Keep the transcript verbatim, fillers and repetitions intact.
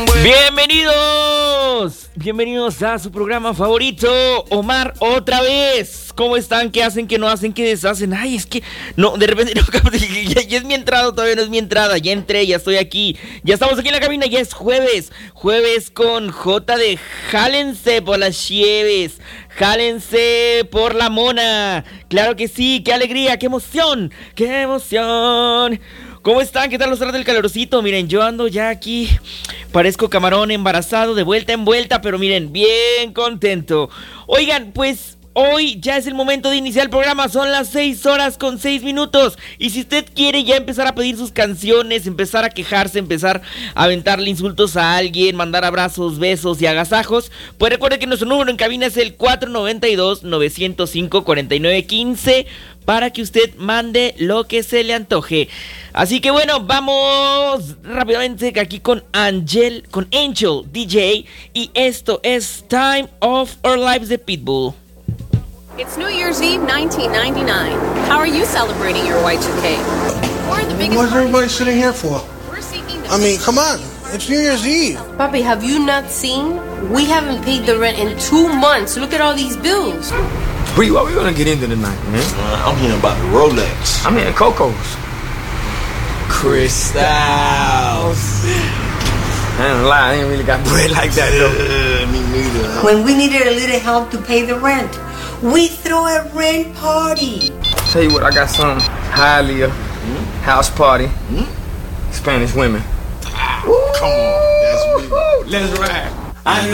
Bienvenidos, bienvenidos a su programa favorito, Omar otra vez. ¿Cómo están? ¿Qué hacen? ¿Qué no hacen? ¿Qué deshacen? Ay, es que no, de repente no, ya, ya es mi entrada, todavía no es mi entrada. Ya entré, ya estoy aquí, ya estamos aquí en la cabina, ya es jueves, jueves con J de jálense por las chieves, jálense por la mona. Claro que sí, qué alegría, qué emoción, qué emoción. ¿Cómo están? ¿Qué tal los tratos del calorcito? Miren, yo ando ya aquí, parezco camarón embarazado, de vuelta en vuelta, pero miren, bien contento. Oigan, pues hoy ya es el momento de iniciar el programa, son las seis horas con seis minutos. Y si usted quiere ya empezar a pedir sus canciones, empezar a quejarse, empezar a aventarle insultos a alguien, mandar abrazos, besos y agasajos, pues recuerde que nuestro número en cabina es el cuatro nueve dos, nueve cero cinco, cuatro nueve uno cinco para que usted mande lo que se le antoje. Así que bueno, vamos rápidamente aquí con Angel, con Angel D J, y esto es Time of Our Lives de Pitbull. It's New Year's Eve nineteen ninety-nine. How are you celebrating your Y two K? We're the biggest. What's everybody sitting here for? We're seeking the I mean, come on. It's New Year's Eve. Papi, have you not seen? We haven't paid the rent in two months. Look at all these bills. Bree, what we gonna get into tonight, man? Uh, I'm hearing about the Rolex. I'm hearing Coco's. Crystals. I ain't lie, I ain't really got bread like that, though. Uh, me neither. When we needed a little help to pay the rent, we throw a rent party. Tell you what, I got some Hialeah mm-hmm. house party. Mm-hmm. Spanish women. Ah, come on, that's me. Let's ride. I